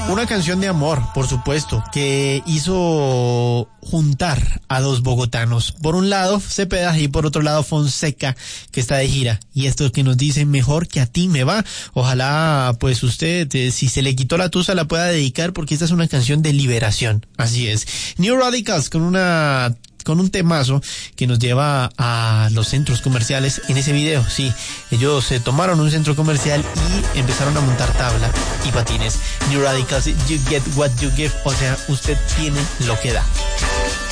Una canción de amor, por supuesto, que hizo juntar a dos bogotanos. Por un lado, Cepeda y por otro lado, Fonseca, que está de gira. Y esto que nos dice, mejor que a ti me va. Ojalá, pues usted, si se le quitó la tusa, la pueda dedicar porque esta es una canción de liberación. Así es. New Radicals con un temazo que nos lleva a los centros comerciales en ese video. Sí, ellos se tomaron un centro comercial y empezaron a montar tabla y patines. New Radicals, you get what you give, o sea, usted tiene lo que da.